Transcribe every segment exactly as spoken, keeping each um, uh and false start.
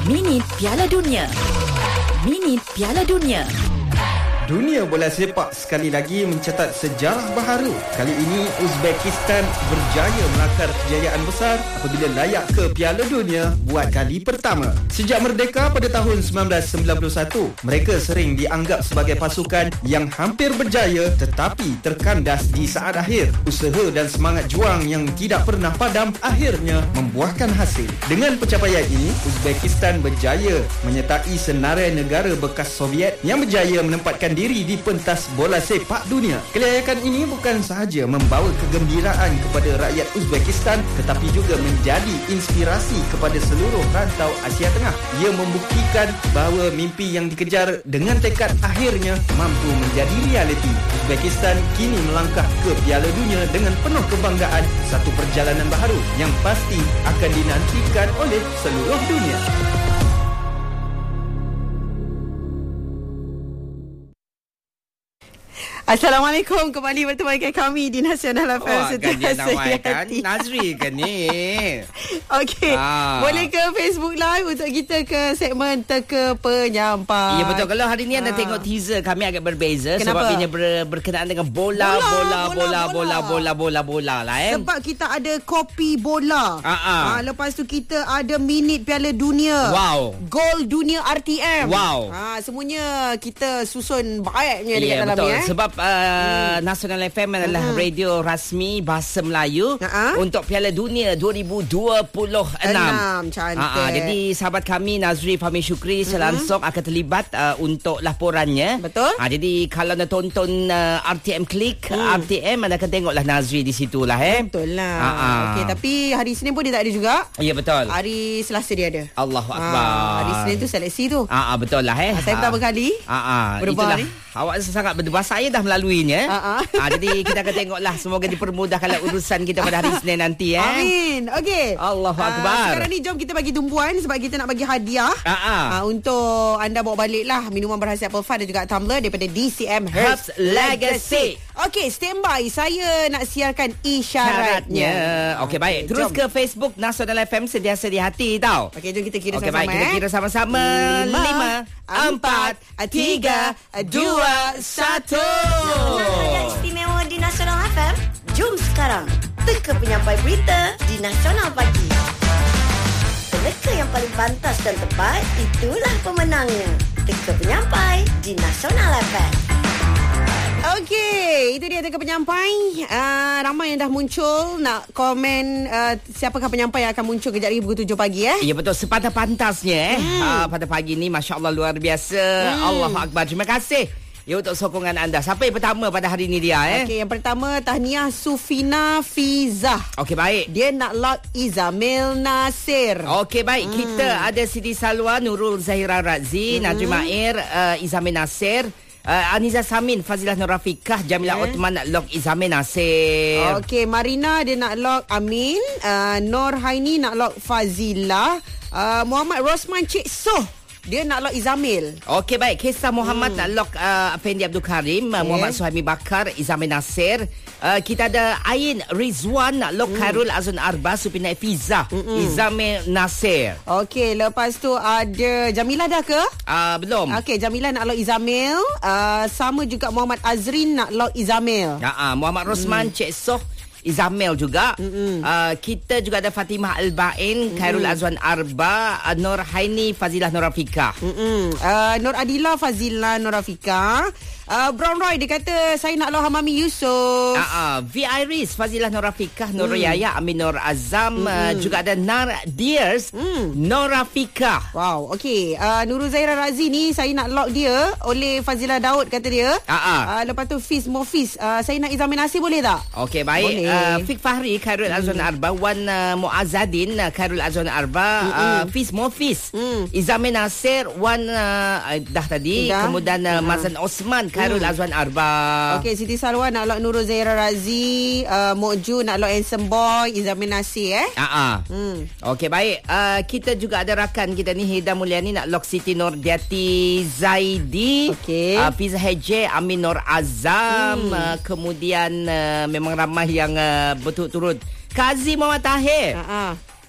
Minit Piala Dunia. Minit Piala Dunia. Dunia bola sepak sekali lagi mencatat sejarah baharu. Kali ini Uzbekistan berjaya melakar kejayaan besar apabila layak ke Piala Dunia buat kali pertama. Sejak merdeka pada tahun sembilan belas sembilan puluh satu, mereka sering dianggap sebagai pasukan yang hampir berjaya tetapi terkandas di saat akhir. Usaha dan semangat juang yang tidak pernah padam akhirnya membuahkan hasil. Dengan pencapaian ini, Uzbekistan berjaya menyertai senarai negara bekas Soviet yang berjaya menempatkan diri di pentas bola sepak dunia. Kelayakan ini bukan sahaja membawa kegembiraan kepada rakyat Uzbekistan tetapi juga menjadi inspirasi kepada seluruh rantau Asia Tengah. Ia membuktikan bahawa mimpi yang dikejar dengan tekad akhirnya mampu menjadi realiti. Uzbekistan kini melangkah ke Piala Dunia dengan penuh kebanggaan, satu perjalanan baharu yang pasti akan dinantikan oleh seluruh dunia. Assalamualaikum, kembali bertemu dengan kami di Nasional F M. Oh, kan dia namaikan Nazri ke ni? Okey, ah. boleh ke Facebook Live untuk kita ke segmen Teka Penyampai. Ya betul, kalau hari ni anda ah. tengok teaser kami agak berbeza. Kenapa? Sebab ia ber, berkenaan dengan bola, bola, bola, bola, bola, bola, bola, bola, bola lah eh. Sebab kita ada kopi bola. Ah, ah. Ah, lepas tu kita ada minit Piala Dunia. Wow. Gol Dunia R T M. Wow. Ah, semuanya kita susun baiknya dekat yeah, dalam betul. ni eh. Sebab Uh, hmm. Nasional F M adalah hmm. radio rasmi bahasa Melayu uh-huh. untuk Piala Dunia dua ribu dua puluh enam. Enam, cantik. Uh-huh. Jadi sahabat kami Nazri Fahmi Syukri uh-huh. selangsung akan terlibat uh, untuk laporannya. Betul. Uh, jadi kalau anda tonton uh, R T M Klik hmm. R T M, anda akan tengoklah Nazri di situ lah eh. Betul lah. Uh-huh. Okey, tapi hari Isnin pun dia tak ada juga. Ya betul. Hari Selasa dia ada. Allahu Akbar. Uh, hari Isnin tu seleksi tu. Ah uh-huh, betul lah eh. Uh, saya pertama kali. Ah uh-huh. Itulah. Ni. Awak sangat berdebar, saya dah melaluinya. Uh-huh. Ah, jadi kita akan tengoklah, semoga dipermudahkanlah urusan kita pada hari Isnin nanti eh. Amin. Okey. Allahu Akbar. Uh, sekarang ni jom kita bagi tumpuan sebab kita nak bagi hadiah. Uh-huh. Uh, untuk anda bawa baliklah minuman berhasiat Apple Fun dan juga tumbler daripada D C M Herbs Legacy. Okey, standby. Saya nak siarkan isyaratnya. Okey, baik. Terus jom ke Facebook Nasional F M, sentiasa di hati tau. Okey, jom kita kira okay, sama-sama. Okey, baik. Kita eh. kira sama-sama. Lima, empat, tiga, dua, satu. Yang istimewa di Nasional F M. Jom sekarang teka penyampai berita di Nasional Pagi. Peneka yang paling pantas dan tepat, itulah pemenangnya. Teka penyampai di Nasional F M. Okey, itu dia teka penyampai. Uh, ramai yang dah muncul nak komen uh, siapakah penyampai yang akan muncul kejap lagi pukul tujuh pagi eh. Ya betul, sepantas-pantasnya eh. Hmm. Uh, pada pagi ni masya-Allah luar biasa. Hmm. Allahu Akbar. Terima kasih ya untuk sokongan anda. Siapa yang pertama pada hari ni dia eh? Okey, yang pertama tahniah Sufina Fizah. Okey, baik. Dia nak lock Izamil Nasir. Okey, baik. Hmm. Kita ada Siti Salwa, Nurul Zahira Razi, hmm. Najib Mair, uh, Izamil Nasir. Uh, Aniza Samin, Fazilah Nur Rafiqah, Jamilah okay. Othman nak lock Izamil Nasir. Okey, Marina dia nak lock Amin, uh, Nur Haini nak lock Fazilah, uh, Muhammad Rosman Cik Soh dia nak lock Izamil. Okey, baik. Kisah Muhammad hmm. nak lock uh, Afendi Abdul Karim, okay. Muhammad Suhaimi Bakar, Izamil Nasir. Uh, kita ada Ain Rizwan nak lock hmm. Khairul Azun Arba, Supina Fiza, hmm. Izamil Nasir. Okey, lepas tu ada Jamilah dah ke? Uh, belum. Okey, Jamilah nak lock Izamil. Uh, sama juga Muhammad Azrin nak lock Izamil. Ya, uh, Muhammad Rosman hmm. Cik Soh, Izamil juga. Uh, kita juga ada Fatimah Al-Bain, Khairul Azwan Arba, uh, Nur Haini, Fazilah Nur Rafiqah. Uh, Nur Adila, Fazilah Nur Rafiqah. Uh, Brown Roy dia kata saya nak lock Hamami Yusof. Uh, uh, V. Iris, Fazilah Nur Rafiqah, Nur mm. Yaya, Amin Nur Azam. Uh, juga ada Nar Dears, mm. Nur Rafiqah. Wow, okey. Uh, Nurul Zahira Razi ni saya nak lock dia oleh Fazilah Daud kata dia. Uh, uh. Uh, lepas tu Fiz Mofiz, uh, saya nak Izamil Nasir boleh tak? Okey, baik. Boleh. Uh, Fik Fahri, Khairul mm. Azwan Arba, Wan uh, Muazzadin, uh, Khairul Azwan Arba, uh, Fiz Mofiz, mm. Izamil Nasir, Wan uh, dah tadi. Dah. Kemudian uh, uh. Mazan Osman, Khairul hmm. Azwan Arba. Okey, Siti Salwa nak lock Nurul Zahira Razi, uh, Mokju nak lock Handsome Boy, Izamil Nasir eh. Ah uh-uh. hmm. Okey, baik. Uh, kita juga ada rakan kita ni Hida Mulyani nak lock Siti Nurdiati Zaidi. Okey. Uh, Fiza Heje, Amin Nur Azam, hmm. uh, kemudian uh, memang ramai yang uh, berturut-turut. Kazi Muhammad Tahir. Uh-uh.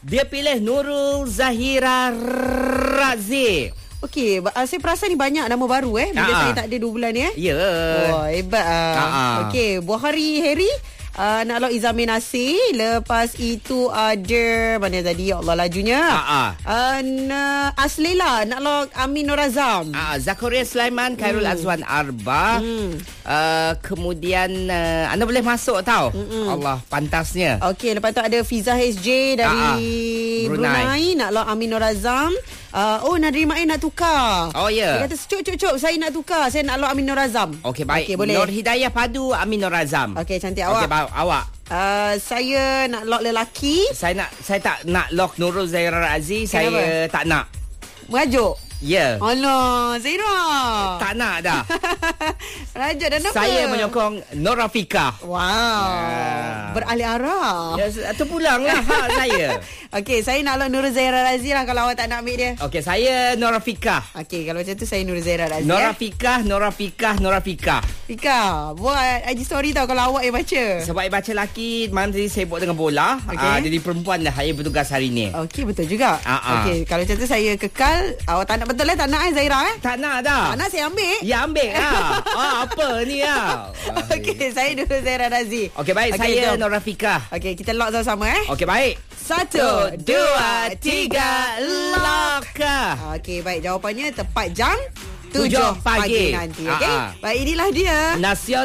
Dia pilih Nurul Zahira Razi. Okey, uh, saya perasan ni banyak nama baru eh bila Aa. saya tak ada dua bulan ni eh. Ya. Yeah. Oh, hebat ah. Okey, Bukhari Harry Uh, nak lock Izamin Nasir. Lepas itu ada mana tadi, ya Allah lajunya. uh, uh, Aslela nak lock Amin Nur Azam. uh, Zakaria Sulaiman, Khairul hmm. Azwan Arba. hmm. uh, Kemudian uh, anda boleh masuk tau. Mm-mm. Allah, pantasnya. Okey, lepas tu ada Fiza H J dari uh, Brunei. Brunei nak lock Amin Nur Azam. Uh, oh, Nadri Ma'in nak tukar. Oh, ya. Yeah. Dia kata, cuk, cuk, cuk, saya nak tukar. Saya nak lock Amin Nur Azam. Okey, baik. Okay, boleh. Nur Hidayah padu Amin Nur Azam. Okey, cantik awak. Okey, baik. Awak. Uh, saya nak lock lelaki. Saya nak saya tak nak lock Nurul Zahira Razi. Saya tak nak. Merajuk? Ya. Yeah. Alah, Zaira. Tak nak dah. Rajuk dan apa? Saya menyokong Nur Rafiqah. Wow. Yeah. Beralih arah. Ya, terpulanglah hak saya. Okey, saya nak lock Nurul Zahira Razi lah kalau awak tak nak ambil dia. Okey, saya Nur Rafiqah. Okey, kalau macam tu saya Nurul Zahira Razi. Nur eh. Rafiqah, Nur Rafiqah, Nur Rafiqah. Fika, buat I G story tau kalau awak yang baca. Sebab I baca lelaki, malam tadi sibuk dengan bola. Okay. Uh, jadi perempuan dah saya bertugas hari ni. Okey, betul juga. Uh-uh. Okey, kalau macam tu saya kekal. Awak tak nak betul eh? Tak nak eh Zaira eh? Tak nak dah. Tak nak saya ambil. Ya, ambil lah. ah, apa ni lah. Okey, saya Nurul Zahira Razi. Okey, baik. Okay, saya Nur Rafiqah. Okey, kita lock sama-sama eh. Okey, baik. Satu, dua, tiga, lock. Okey, baik. Jawapannya tepat jam tujuh pagi nanti. Okey. Baik, inilah dia Nasional